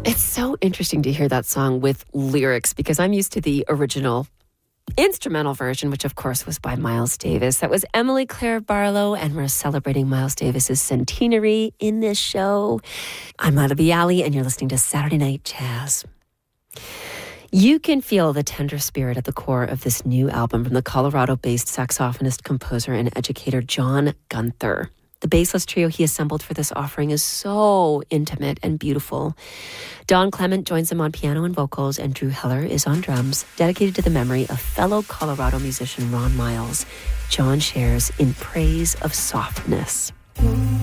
It's so interesting to hear that song with lyrics because I'm used to the original instrumental version, which of course was by Miles Davis. That was Emily Claire Barlow, and we're celebrating Miles Davis's centenary in this show. I'm Lila Bialy, and you're listening to Saturday Night Jazz. You can feel the tender spirit at the core of this new album from the Colorado-based saxophonist, composer, and educator John Gunther. The bassless trio he assembled for this offering is so intimate and beautiful. Don Clement joins him on piano and vocals, and Drew Heller is on drums, dedicated to the memory of fellow Colorado musician Ron Miles. John shares In Praise of Softness.